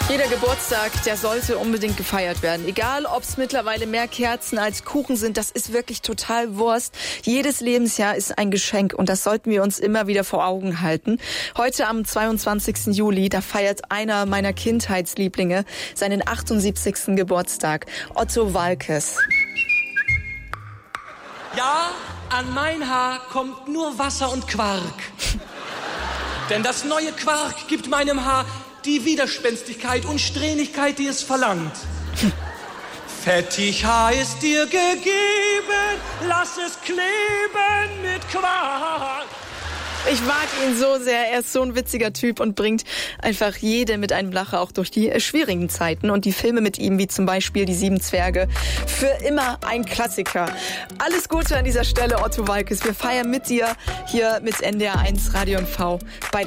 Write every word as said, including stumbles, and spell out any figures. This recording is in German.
Jeder Geburtstag, der sollte unbedingt gefeiert werden. Egal, ob es mittlerweile mehr Kerzen als Kuchen sind, das ist wirklich total Wurst. Jedes Lebensjahr ist ein Geschenk und das sollten wir uns immer wieder vor Augen halten. Heute am zweiundzwanzigsten Juli, da feiert einer meiner Kindheitslieblinge seinen achtundsiebzigsten Geburtstag. Otto Waalkes. Ja, an mein Haar kommt nur Wasser und Quark. Denn das neue Quark gibt meinem Haar die Widerspenstigkeit und Strähnigkeit, die es verlangt. Fettig Haar ist dir gegeben, lass es kleben mit Quark. Ich mag ihn so sehr, er ist so ein witziger Typ und bringt einfach jede mit einem Lacher auch durch die schwierigen Zeiten. Und die Filme mit ihm, wie zum Beispiel Die Sieben Zwerge, für immer ein Klassiker. Alles Gute an dieser Stelle, Otto Waalkes. Wir feiern mit dir hier mit N D R eins Radio und V bei der